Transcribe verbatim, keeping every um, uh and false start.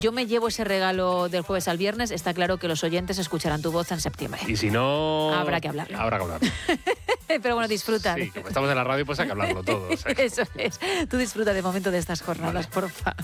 yo me llevo ese regalo del jueves al viernes, está claro que los oyentes escucharán tu voz en septiembre. Y si no... Habrá que hablarlo. Habrá que hablarlo. Pero bueno, disfruta. Sí, como estamos en la radio, pues hay que hablarlo todo. O sea que... Eso es. Tú disfruta de momento de estas jornadas, vale. Porfa.